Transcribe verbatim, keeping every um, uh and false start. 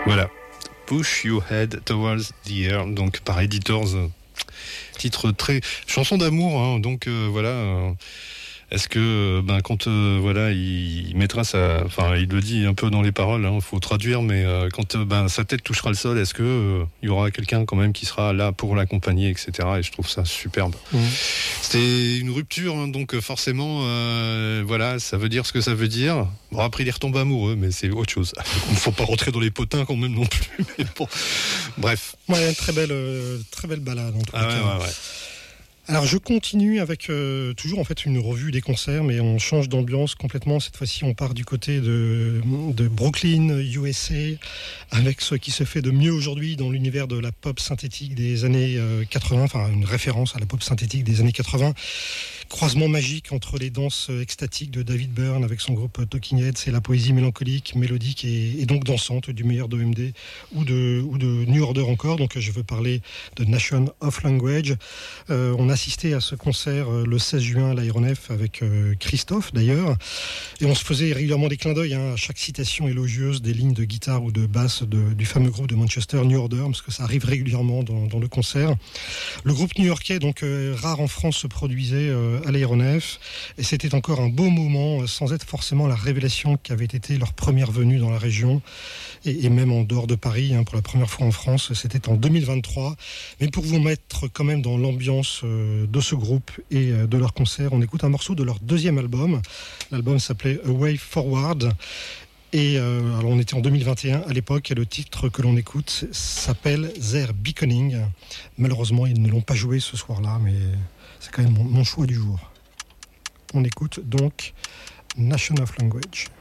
Voilà. Push your head towards the air, donc par Editors. Titre très chanson d'amour, hein, donc euh, voilà. Euh, est-ce que ben quand euh, voilà il, il mettra sa, enfin il le dit un peu dans les paroles, il hein, faut traduire, mais euh, quand euh, ben sa tête touchera le sol, est-ce que euh, il y aura quelqu'un quand même qui sera là pour l'accompagner, et cetera. Et je trouve ça superbe. Mmh. C'était une rupture, hein, donc forcément euh, voilà, ça veut dire ce que ça veut dire. Bon après il retombe amoureux, mais c'est autre chose. Il ne faut pas rentrer dans les potins quand même non plus. Mais bon, bref. Ouais, très belle, euh, très belle balade en tout ah, cas. Ouais, ouais, ouais. Alors je continue avec euh, toujours en fait une revue des concerts, mais on change d'ambiance complètement. Cette fois-ci, on part du côté de, de Brooklyn, U S A, avec ce qui se fait de mieux aujourd'hui dans l'univers de la pop synthétique des années euh, quatre-vingts, enfin une référence à la pop synthétique des années quatre-vingts. Croisement magique entre les danses extatiques de David Byrne avec son groupe Talking Heads et la poésie mélancolique, mélodique et, et donc dansante du meilleur d'O M D ou de, ou de New Order encore. Donc je veux parler de Nation of Language. Euh, on a assisté à ce concert euh, le seize juin à l'Aéronef avec euh, Christophe d'ailleurs, et on se faisait régulièrement des clins d'œil hein, à chaque citation élogieuse des lignes de guitare ou de basse de, du fameux groupe de Manchester New Order, parce que ça arrive régulièrement dans, dans le concert. Le groupe new-yorkais, donc euh, rare en France, se produisait euh, à l'Aéronef, et c'était encore un beau moment euh, sans être forcément la révélation qu'avait été leur première venue dans la région et, et même en dehors de Paris hein, pour la première fois en France. C'était en deux mille vingt-trois, mais pour vous mettre quand même dans l'ambiance euh, de ce groupe et de leur concert, on écoute un morceau de leur deuxième album. L'album s'appelait A Way Forward, et euh, alors on était en deux mille vingt et un à l'époque, et le titre que l'on écoute s'appelle Their Beckoning. Malheureusement ils ne l'ont pas joué ce soir-là, mais c'est quand même mon, mon choix du jour. On écoute donc Nation of Language.